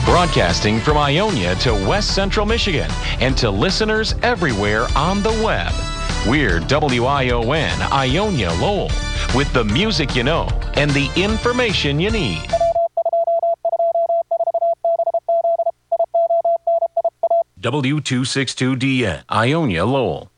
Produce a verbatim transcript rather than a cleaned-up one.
Broadcasting from Ionia to West Central Michigan and to listeners everywhere on the web. We're W I O N Ionia Lowell with the music you know and the information you need. W two sixty-two D N Ionia Lowell.